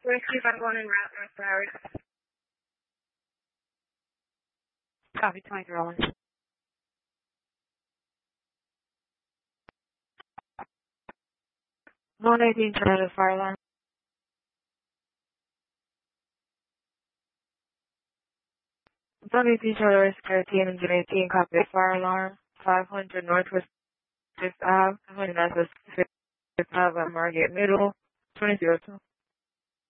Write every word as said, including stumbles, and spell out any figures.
Whiskey five one en route North Broward. Copy, twenty-three oh one. one eighteen, Toronto fire alarm. one eighteen, Toronto thirteen and eighteen, copy fire alarm. five hundred Northwest fifth Ave, one hundred Northwest fifth Ave at Margate Middle, twenty oh two.